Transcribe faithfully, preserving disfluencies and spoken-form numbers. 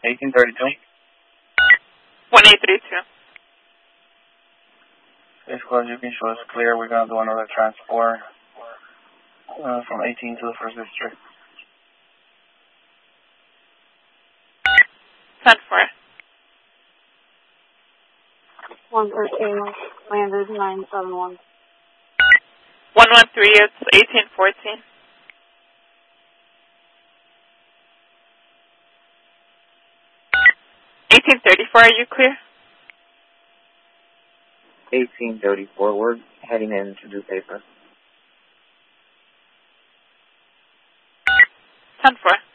eighteen thirty-two. one eight three two. It's close, you can show us clear. We're going to do another transport uh, from eighteen to the first district. ten four. one thirteen, landed nine seven one. one one three, it's eighteen fourteen. eighteen thirty-four, are you clear? eighteen thirty-four, we're heading in to do paper. ten four.